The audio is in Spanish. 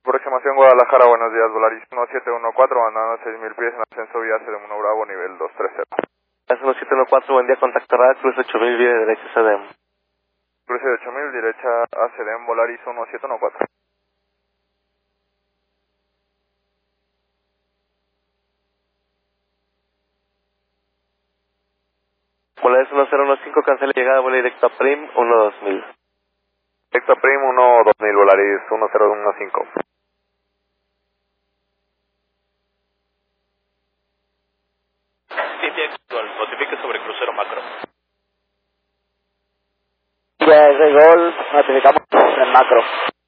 Aproximación Guadalajara, buenos días, Volaris 1714, mandando 6.000 pies en ascenso vía CDM 1 Bravo, nivel 230. 1714, buen día, contacto radar, cruce 8000, vía derecha CDM. Cruce de 8000, derecha a CDM, Volaris 1714. Volaris 1015, cancela llegada, vuela directo a Prim 12000. Directo a Prim 12000, Volaris 1015. India Golf, notifique sobre crucero macro. Ya, ese gol, notificamos en macro.